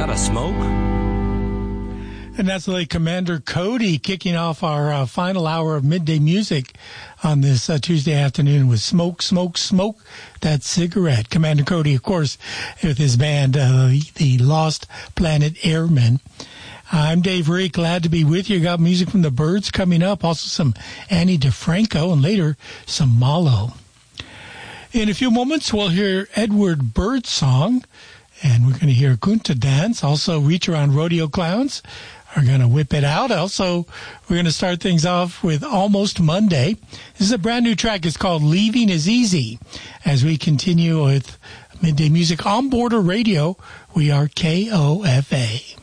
Got a smoke? And that's like Commander Cody kicking off our final hour of midday music on this Tuesday afternoon with Smoke, Smoke, Smoke, That Cigarette. Commander Cody, of course, with his band, the Lost Planet Airmen. I'm Dave Ray, glad to be with you. Got music from the Byrds coming up, also some Annie DeFranco, and later some Malo. In a few moments, we'll hear Edward Birdsong, and we're going to hear Kunta Dance, also Reach Around Rodeo Clowns. Are going to whip it out. Also, we're going to start things off with Almost Monday. This is a brand new track. It's called Leaving is Easy. As we continue with midday music on Border Radio, we are KOFA.